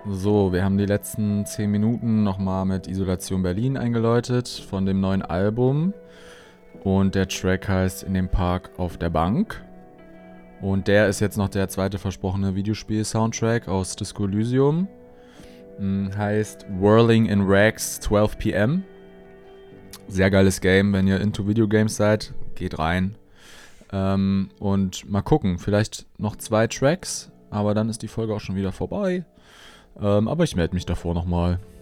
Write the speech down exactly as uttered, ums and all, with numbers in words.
So, wir haben die letzten zehn Minuten nochmal mit Isolation Berlin eingeläutet von dem neuen Album. Und der Track heißt In dem Park auf der Bank. Und der ist jetzt noch der zweite versprochene Videospiel-Soundtrack aus Disco Elysium. Hm, heißt Whirling in Rags zwölf p m. Sehr geiles Game, wenn ihr into Videogames seid, geht rein. Ähm, und mal gucken, vielleicht noch zwei Tracks, aber dann ist die Folge auch schon wieder vorbei. Ähm, aber ich melde mich davor nochmal.